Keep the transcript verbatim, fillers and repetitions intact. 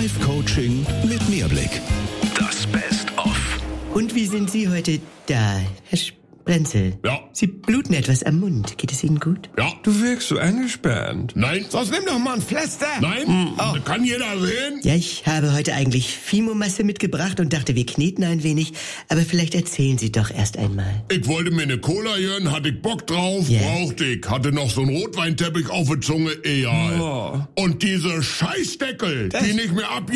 Live-Coaching mit Mehrblick. Das Best-of. Und wie sind Sie heute da, Herr Sprenzel? Ja. Sie bluten etwas am Mund. Geht es Ihnen gut? Ja. Du wirkst so angespannt. Nein. Sonst nimm doch mal ein Pflaster. Nein. Oh. Das kann jeder sehen. Ja, ich habe heute eigentlich Fimomasse mitgebracht und dachte, wir kneten ein wenig. Aber vielleicht erzählen Sie doch erst einmal. Ich wollte mir eine Cola gönnen, hatte ich Bock drauf, Ja. brauchte ich. Hatte noch so einen Rotweinteppich auf der Zunge, egal. Oh. Und diese Scheißdeckel, die nicht mehr ab